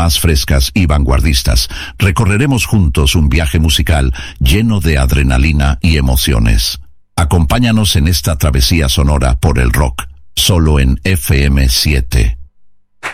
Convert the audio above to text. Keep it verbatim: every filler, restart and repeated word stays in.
más frescas y vanguardistas, recorreremos juntos un viaje musical lleno de adrenalina y emociones. Acompáñanos en esta travesía sonora por el rock, solo en F M siete.